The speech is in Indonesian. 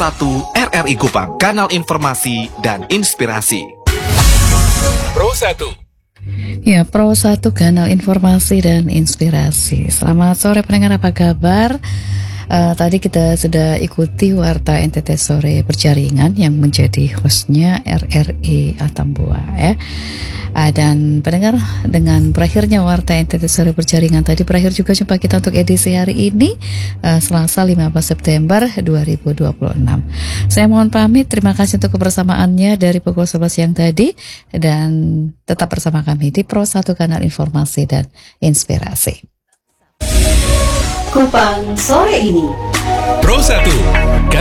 1 RRI Kupang, kanal informasi dan inspirasi. Pro 1. Ya, Pro 1 kanal informasi dan inspirasi. Selamat sore pendengar, apa kabar? Tadi kita sudah ikuti Warta NTT Sore Berjaringan yang menjadi hostnya RRI Atambua ya. Dan pendengar, dengan berakhirnya Warta NTT Sore Berjaringan tadi, berakhir juga jumpa kita untuk edisi hari ini, Selasa 15 September 2026. Saya mohon pamit, terima kasih untuk kebersamaannya dari pukul 11 siang tadi, dan tetap bersama kami di Pro 1 kanal informasi dan inspirasi. Kupang sore ini. Pro 1.